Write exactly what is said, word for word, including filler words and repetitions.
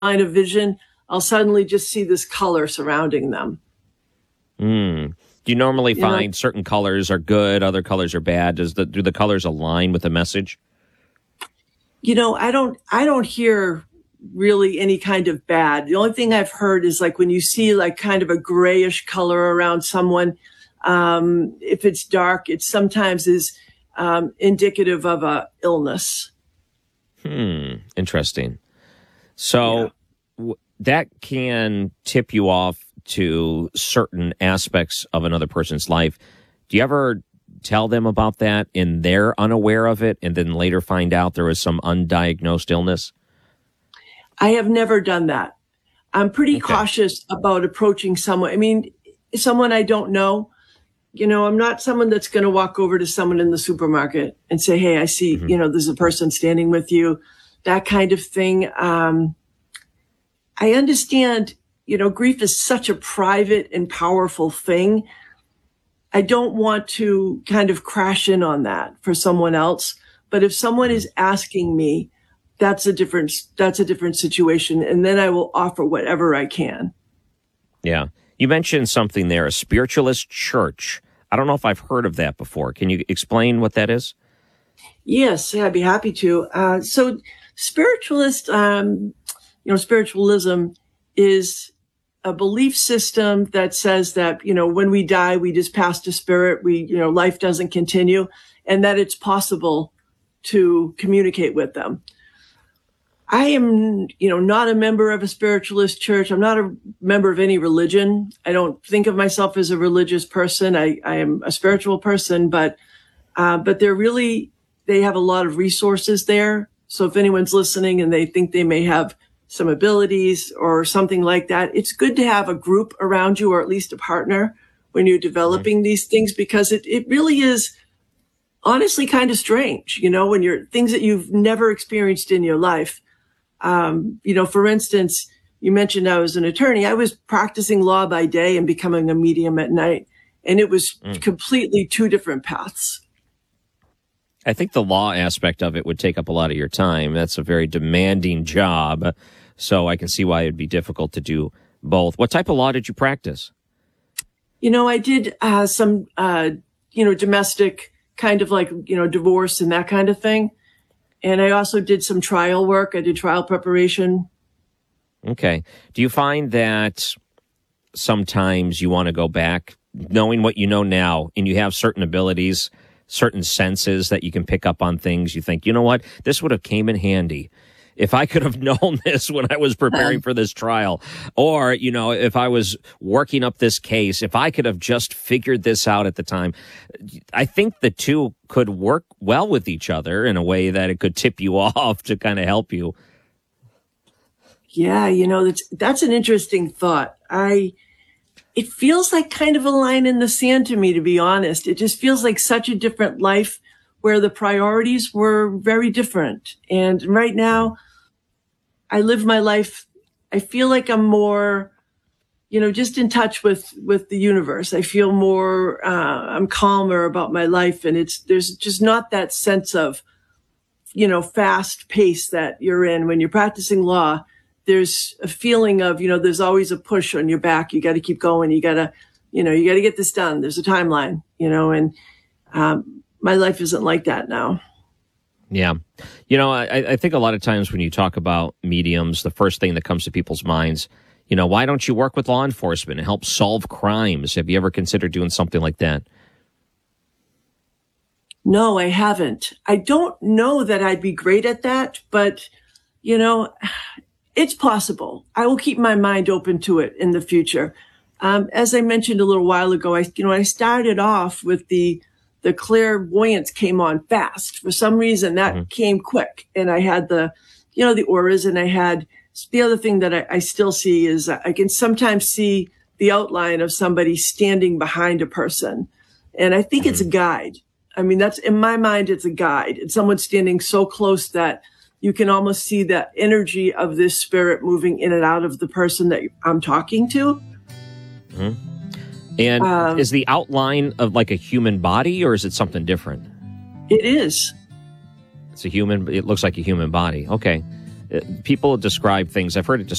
line of vision, I'll suddenly just see this color surrounding them. Mm. Do you normally You find know, certain colors are good, other colors are bad? Does the do the colors align with the message? you know, I don't, I don't hear really any kind of bad. The only thing I've heard is like when you see like kind of a grayish color around someone, um, if it's dark, it sometimes is um, indicative of a illness. Hmm. Interesting. Yeah. So w- that can tip you off to certain aspects of another person's life. Do you ever tell them about that and they're unaware of it and then later find out there was some undiagnosed illness? I have never done that. I'm pretty Okay. cautious about approaching someone. I mean, someone I don't know. You know, I'm not someone that's going to walk over to someone in the supermarket and say, "Hey, I see, Hmm. you know, there's a person standing with you," that kind of thing. Um, I understand, you know, grief is such a private and powerful thing. I don't want to kind of crash in on that for someone else. But if someone is asking me, that's a different, that's a different situation. And then I will offer whatever I can. Yeah. You mentioned something there, a spiritualist church. I don't know if I've heard of that before. Can you explain what that is? Yes, yeah, I'd be happy to. Uh, so spiritualist, um, you know, spiritualism is a belief system that says that, you know, when we die, we just pass to spirit. We, you know, life doesn't continue, and that it's possible to communicate with them. I am, you know, not a member of a spiritualist church. I'm not a member of any religion. I don't think of myself as a religious person. I, I am a spiritual person, but, uh, but they're really, they have a lot of resources there. So if anyone's listening and they think they may have some abilities or something like that, it's good to have a group around you, or at least a partner when you're developing mm-hmm. these things, because it, it really is honestly kind of strange, you know, when you're things that you've never experienced in your life. Um, you know, for instance, you mentioned I was an attorney. I was practicing law by day and becoming a medium at night. And it was mm. completely two different paths. I think the law aspect of it would take up a lot of your time. That's a very demanding job. So I can see why it'd be difficult to do both. What type of law did you practice? You know, I did uh, some, uh, you know, domestic kind of like, you know, divorce and that kind of thing. And I also did some trial work. I did trial preparation. Okay. Do you find that sometimes you want to go back, knowing what you know now, and you have certain abilities, certain senses that you can pick up on things? You think, you know what, this would have came in handy if I could have known this when I was preparing for this trial, or, you know, if I was working up this case, if I could have just figured this out at the time. I think the two could work well with each other in a way that it could tip you off to kind of help you. Yeah, you know, that's, that's an interesting thought. I, it feels like kind of a line in the sand to me, to be honest. It just feels like such a different life where the priorities were very different. And right now, I live my life, I feel like I'm more, you know, just in touch with, with the universe. I feel more, uh, I'm calmer about my life. And it's, there's just not that sense of, you know, fast pace that you're in when you're practicing law. There's a feeling of, you know, there's always a push on your back. You got to keep going. You got to, you know, you got to get this done. There's a timeline, you know, and, um, my life isn't like that now. Yeah. You know, I, I think a lot of times when you talk about mediums, the first thing that comes to people's minds, you know, why don't you work with law enforcement and help solve crimes? Have you ever considered doing something like that? No, I haven't. I don't know that I'd be great at that, but, you know, it's possible. I will keep my mind open to it in the future. Um, as I mentioned a little while ago, I, you know, I started off with the The clairvoyance came on fast. For some reason, that mm-hmm. came quick. And I had the, you know, the auras, and I had the other thing that I, I still see is I can sometimes see the outline of somebody standing behind a person. And I think mm-hmm. it's a guide. I mean, that's in my mind, it's a guide. It's someone standing so close that you can almost see that energy of this spirit moving in and out of the person that I'm talking to. Mm-hmm. And um, is the outline of like a human body, or is it something different? It is. It's a human. It looks like a human body. Okay. People describe things. I've heard it described